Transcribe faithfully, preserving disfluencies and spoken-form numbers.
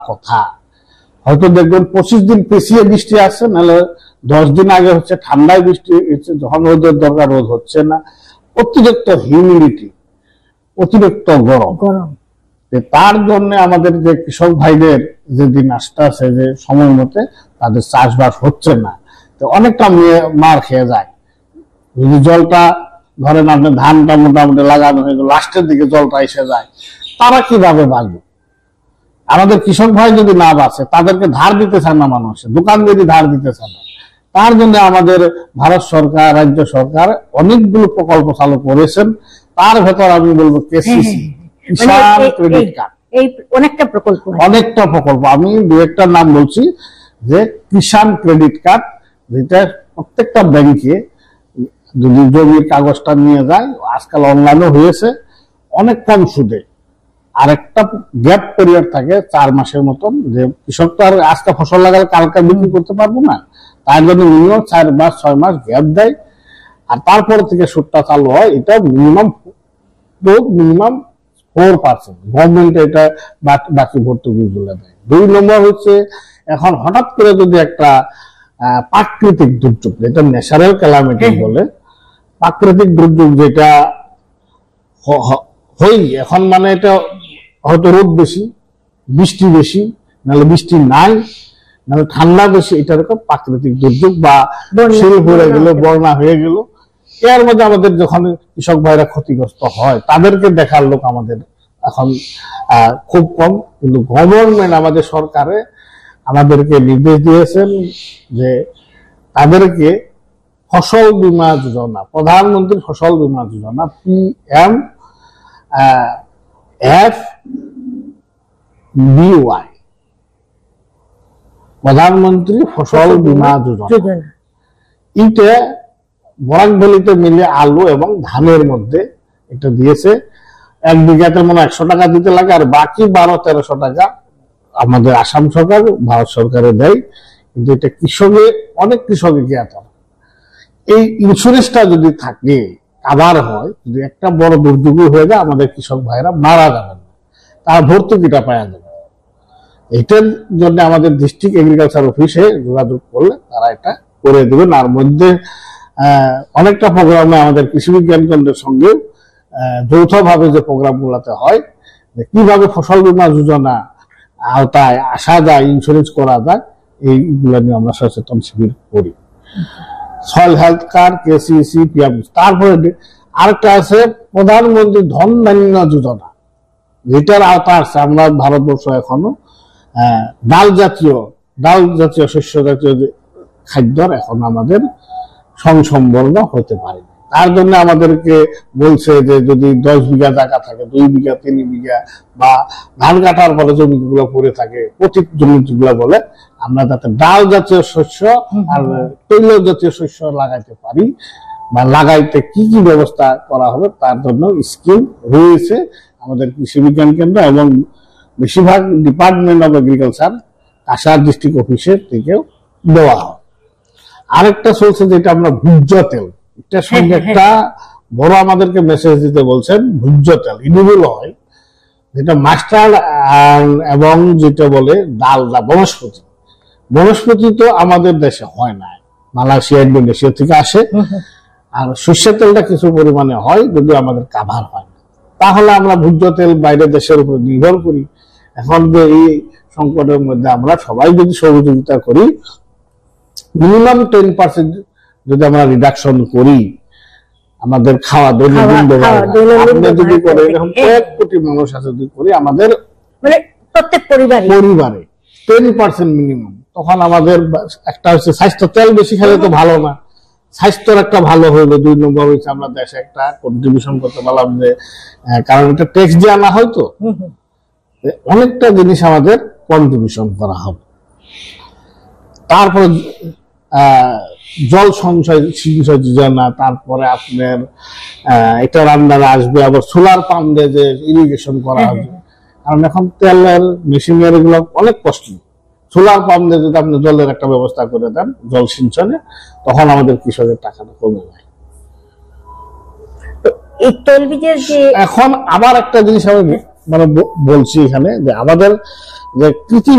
কথা হয়তো দেখবেন পঁচিশ দিন পেছিয়ে বৃষ্টি আসছে, নাহলে দশ দিন আগে হচ্ছে ঠান্ডায় বৃষ্টি, যখন রোদের দরকার রোদ হচ্ছে না। অতিরিক্ত হিউমিডিটি, অতিরিক্ত গরম। তার জন্য আমাদের যে কৃষক ভাইদের যে দিন আসতে আছে, যে সময় মতে তাদের চাষবাস হচ্ছে না, তো অনেকটা মার খেয়ে যায়। যদি জলটা ধরেন আপনার ধানটা মোটামুটি লাগানো হয়ে গেল, লাস্টের দিকে জলটা এসে যায়, তারা কিভাবে বাঁচবে? আমাদের কৃষক ভাই যদি না বাঁচে, তাদেরকে ধার দিতে চান না মানুষ, দোকানদারি ধার দিতে চান না। তার জন্য আমাদের ভারত সরকার, রাজ্য সরকার অনেকগুলো প্রকল্প চালু করেছেন। তার ভেতর আমি বলবো কেসিসি, কিষাণ ক্রেডিট কার্ড, এই অনেকটা প্রকল্প অনেকটা প্রকল্প আমি দু একটা নাম বলছি। যে কিষাণ ক্রেডিট কার্ড, যেটা প্রত্যেকটা ব্যাংকে যদি জমির কাগজটা নিয়ে যায়, আজকাল অনলাইনে হয়েছে, অনেক কম সুদে। আর একটা গ্যাপ পিরিয়ড থাকে চার মাসের মতন, যে কৃষক তো আর আজকে ফসল লাগালে কালকে বিক্রি করতে পারবো না, তার জন্য মিনিমাম চার মাস ছয় মাস গ্যাপ দেয়। আর তারপরে থেকে সুদটা চালু হয়। এটা minimum minimum four percent government এটা বাকি ভর্তুকি গুলো দেয়। দুই নম্বর হচ্ছে, এখন হঠাৎ করে যদি একটা প্রাকৃতিক দুর্যোগ, যেটা ন্যাচারাল ক্যালামিটি বলে, প্রাকৃতিক দুর্যোগ যেটা হই এখন, মানে এটা হয়তো রোদ বেশি, বৃষ্টি বেশি, নাহলে বৃষ্টি নাই, নাহলে ঠান্ডা বেশি, এটা এরকম প্রাকৃতিক দুর্যোগ বা শিল হয়ে গেল, বন্যা হয়ে গেল, এর মধ্যে আমাদের যখন কৃষক ভাইরা ক্ষতিগ্রস্ত হয়, তাদেরকে দেখার লোক আমাদের এখন খুব কম। কিন্তু গভর্নমেন্ট, আমাদের সরকারে আমাদেরকে নির্দেশ দিয়েছেন যে তাদেরকে ফসল বীমা যোজনা, প্রধানমন্ত্রী ফসল বীমা যোজনা, P M F B Y, প্রধানমন্ত্রী ফসল বীমা যোজনা, এটা বরাক ভ্যালিতে মিলে আলু এবং ধানের মধ্যে এটা দিয়েছে। এক বিঘাতে মনে একশো টাকা দিতে লাগে, আর বাকি বারো তেরোশো টাকা আমাদের আসাম সরকার, ভারত সরকারে দেয়। কিন্তু এটা কৃষকে, অনেক কৃষকে জ্ঞাত। এই ইন্স্যুরেন্সটা যদি থাকে, আবার হয়, যদি একটা বড় দুর্যোগ হয়ে যায়, আমাদের কৃষক ভাইরা মারা যাবেন না, তার ভর্তুকিটা পাওয়া যাবে। এটার জন্য আমাদের ডিস্ট্রিক্ট এগ্রিকালচার অফিসে যোগাযোগ করলে তারা এটা করে দেবেন। আর মধ্যে আহ অনেকটা প্রোগ্রামে আমাদের কৃষি বিজ্ঞান কেন্দ্রের সঙ্গে যৌথভাবে যে প্রোগ্রাম গুলাতে হয়, কিভাবে ফসল বীমা যোজনা আওতায় আসা যায়, ইন্স্যুরেন্স করা যায়, এইগুলো নিয়ে আমরা সচেতন শিবির করি। Soil health card, KCC, PM. তারপরে আরেকটা আছে প্রধানমন্ত্রী ধন ধান্য যোজনা, যেটার আওতা আছে আমরা ভারতবর্ষ এখনো ডাল জাতীয় ডাল জাতীয় শস্য জাতীয় খাদ্যর এখন আমাদের সংসম্বর্ণ হতে পারে। তার জন্য আমাদেরকে বলছে যে যদি দশ বিঘা জায়গা থাকে, দুই বিঘা তিন বিঘা বা ধান কাটার পরে জমিগুলো পড়ে থাকে, পতিত জমি যেগুলো বলে, আমরা যাতে ডাল জাতীয় শস্য আর তৈল জাতীয় শস্য লাগাইতে পারি, বা লাগাইতে কি কি ব্যবস্থা করা হবে তার জন্য স্কিম রয়েছে আমাদের কৃষি বিজ্ঞান কেন্দ্র এবং বেশিরভাগ department of agriculture, Cachar district অফিসের থেকেও দেওয়া হয়। আরেকটা চলছে যেটা আমরা ভুজ্য তেল, এটার সঙ্গে একটা বড় আমাদেরকে মেসেজ দিতে বলছেন। ভুজ্য তেল ইডিবল অয়েল, যেটা মাস্টার্ড এবং যেটা বলে ডাল, বনস্পতি। বনস্পতি তো আমাদের দেশে হয় না, মালয়েশিয়া, ইন্দোনেশিয়া থেকে আসে। আর সর্ষের তেলটা কিছু পরিমাণে হয়, যদি আমাদের কাভার হয় না, তাহলে আমরা ভুজ্য তেল বাইরের দেশের উপর নির্ভর করি। এখন যে এই সংকটের মধ্যে আমরা সবাই যদি সহযোগিতা করি, মিনিমাম টেন পার্সেন্ট যদি আমরা রিডাকশন করি, আমাদের খাওয়া দৈনন্দিন ব্যবহার যদি করে, এরকম কয়েক কোটি মানুষ আছে যদি করি, আমাদের প্রত্যেক পরিবারে পরিবারে টেন পার্সেন্ট মিনিমাম, তখন আমাদের একটা হচ্ছে স্বাস্থ্য। তেল বেশি খেলে তো ভালো না, স্বাস্থ্যের একটা ভালো হইলো। দুই নম্বর হচ্ছে আমরা দেশে একটা কন্ট্রিবিউশন করতে পারলাম, যে কারণ এটা ট্যাক্স দিয়ে আনা হয়, তো অনেকটা জিনিস আমাদের কন্ট্রিবিউশন করা হবে। তারপরে আহ জল সঞ্চয় যোজনা, তারপরে আপনার আহ এটার আন্ডারে আসবে আবার সোলার পাম্প দিয়ে যে ইরিগেশন করা হবে। কারণ এখন তেলের মেশিনের এগুলো অনেক কষ্ট, সোলার পাম্প দিয়ে যদি আপনি জলের একটা ব্যবস্থা করে দেন জল সিঞ্চনে, তখন আমাদের কৃষকের টাকাটা কমে যায়। এই তৈলবীজের যে এখন আবার একটা জিনিস আমি মানে ব- বলছি এখানে যে আমাদের যে কৃষি